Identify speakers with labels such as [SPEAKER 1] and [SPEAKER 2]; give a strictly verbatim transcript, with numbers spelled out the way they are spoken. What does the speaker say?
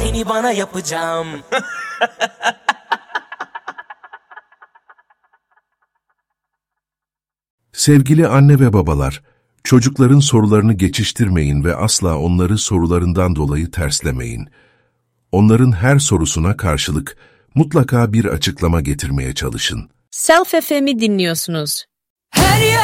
[SPEAKER 1] seni bana yapacağım.
[SPEAKER 2] Sevgili anne ve babalar, çocukların sorularını geçiştirmeyin ve asla onları sorularından dolayı terslemeyin. Onların her sorusuna karşılık mutlaka bir açıklama getirmeye çalışın.
[SPEAKER 3] Self F M'i dinliyorsunuz.
[SPEAKER 1] Her yer